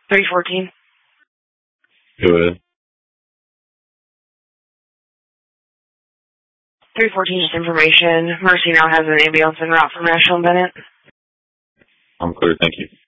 314. Go ahead. 314, just information. Mercy now has an ambulance en route from National and Bennett. I'm clear, thank you.